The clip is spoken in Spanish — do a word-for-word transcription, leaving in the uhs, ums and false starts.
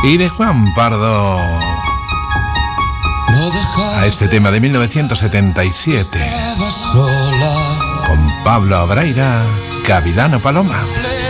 Y de Juan Pardo a este tema de mil novecientos setenta y siete con Pablo Abraira, Gavilano Paloma.